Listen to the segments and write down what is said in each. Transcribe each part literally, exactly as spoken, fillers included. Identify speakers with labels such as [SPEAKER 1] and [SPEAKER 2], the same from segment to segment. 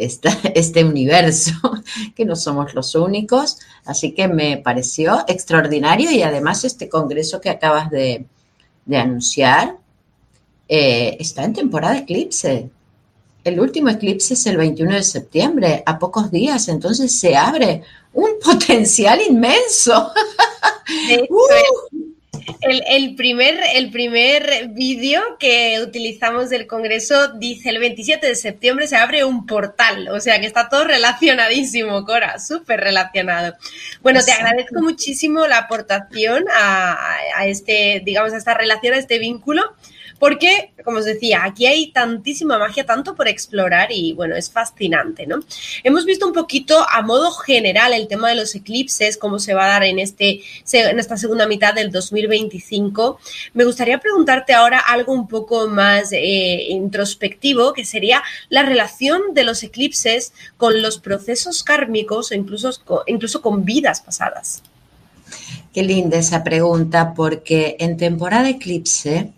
[SPEAKER 1] esta, este universo, que no somos los únicos, así que me pareció extraordinario y además este congreso que acabas de, de anunciar eh, está en temporada eclipse. El último eclipse es el veintiuno de septiembre, a pocos días, entonces se abre un potencial inmenso.
[SPEAKER 2] De hecho,
[SPEAKER 1] uh.
[SPEAKER 2] El, el primer, el primer vídeo que utilizamos del Congreso dice el veintisiete de septiembre se abre un portal, o sea que está todo relacionadísimo, Cora, súper relacionado. Bueno, Exacto. Te agradezco muchísimo la aportación a, a este, digamos, a esta relación, a este vínculo, porque, como os decía, aquí hay tantísima magia, tanto por explorar y, bueno, es fascinante, ¿no? Hemos visto un poquito a modo general el tema de los eclipses, cómo se va a dar en, este, en esta segunda mitad del dos mil veinticinco. Me gustaría preguntarte ahora algo un poco más eh, introspectivo, que sería la relación de los eclipses con los procesos kármicos o incluso, incluso con vidas pasadas.
[SPEAKER 1] Qué linda esa pregunta, porque en temporada eclipse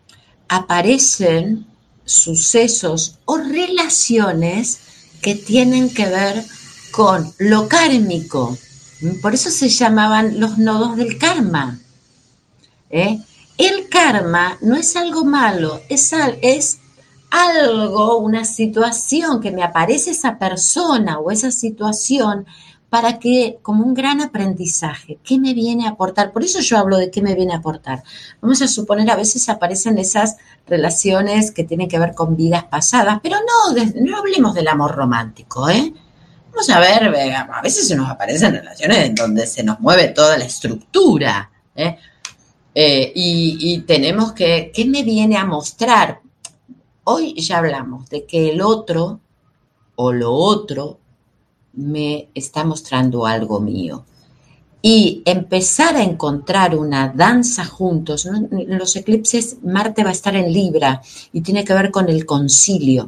[SPEAKER 1] aparecen sucesos o relaciones que tienen que ver con lo kármico. Por eso se llamaban los nodos del karma. ¿Eh? El karma no es algo malo, es, al, es algo, una situación que me aparece esa persona o esa situación para que, como un gran aprendizaje, ¿qué me viene a aportar? Por eso yo hablo de qué me viene a aportar. Vamos a suponer, a veces aparecen esas relaciones que tienen que ver con vidas pasadas, pero no, de, no hablemos del amor romántico, ¿eh? Vamos a ver, a veces se nos aparecen relaciones en donde se nos mueve toda la estructura, ¿eh? Eh, y, y tenemos que, ¿qué me viene a mostrar? Hoy ya hablamos de que el otro o lo otro me está mostrando algo mío. Y empezar a encontrar una danza juntos, ¿no? En los eclipses Marte va a estar en Libra y tiene que ver con el concilio.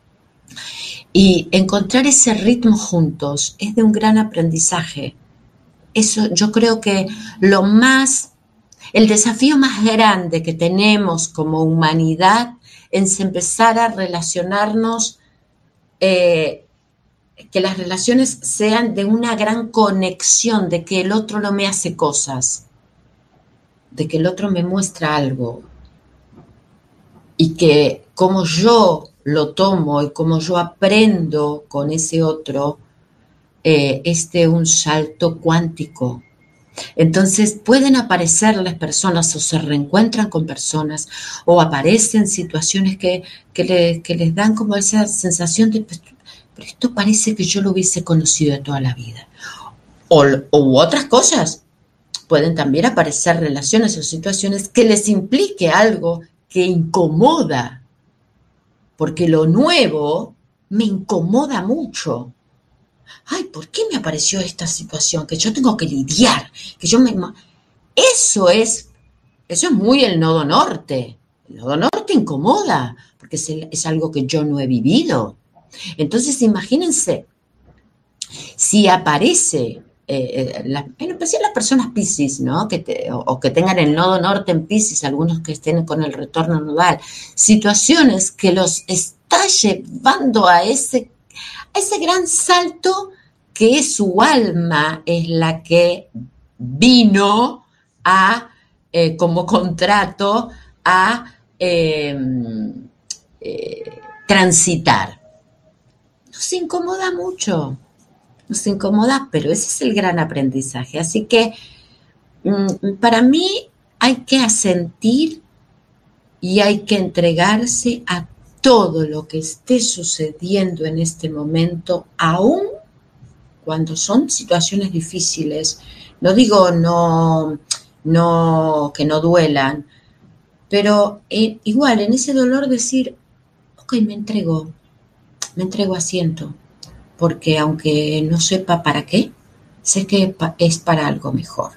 [SPEAKER 1] Y encontrar ese ritmo juntos es de un gran aprendizaje. Eso yo creo que lo más, el desafío más grande que tenemos como humanidad es empezar a relacionarnos, eh, que las relaciones sean de una gran conexión, de que el otro no me hace cosas, de que el otro me muestra algo y que como yo lo tomo y como yo aprendo con ese otro, eh, es de un salto cuántico. Entonces pueden aparecer las personas o se reencuentran con personas o aparecen situaciones que, que, le, que les dan como esa sensación de, pero esto parece que yo lo hubiese conocido de toda la vida. O, u otras cosas. Pueden también aparecer relaciones o situaciones que les implique algo que incomoda, porque lo nuevo me incomoda mucho. Ay, ¿por qué me apareció esta situación? Que yo tengo que lidiar, que yo me... Eso es, eso es muy el nodo norte. El nodo norte incomoda, porque es, el, es algo que yo no he vivido. Entonces, imagínense, si aparece, eh, la, en especial las personas Piscis, ¿no? Que te, o, o que tengan el nodo norte en Piscis, algunos que estén con el retorno nodal, situaciones que los está llevando a ese, a ese gran salto que su alma es la que vino a, eh, como contrato, a eh, eh, transitar. Nos incomoda mucho, nos incomoda, pero ese es el gran aprendizaje. Así que mmm, para mí hay que asentir y hay que entregarse a todo lo que esté sucediendo en este momento, aún cuando son situaciones difíciles. No digo no, no que no duelan, pero eh, igual en ese dolor decir, ok, me entrego, me entrego, asiento, porque aunque no sepa para qué, sé que es para algo mejor.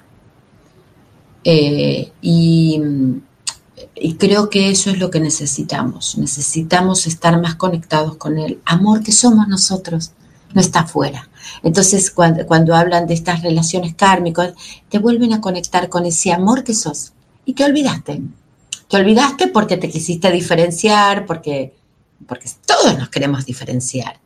[SPEAKER 1] Eh, y, y creo que eso es lo que necesitamos. Necesitamos estar más conectados con el amor que somos nosotros. No está afuera. Entonces, cuando, cuando hablan de estas relaciones kármicas, te vuelven a conectar con ese amor que sos. Y te olvidaste. Te olvidaste porque te quisiste diferenciar, porque, porque todos nos queremos diferenciar.